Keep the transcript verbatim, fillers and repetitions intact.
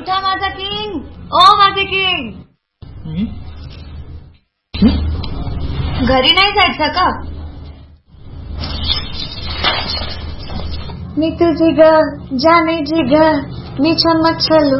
उठा माझा किंग, ओ माझे किंग. घरी नाही जायचं का? मी तुझी ग, जाने जी ग, मी चमक चलू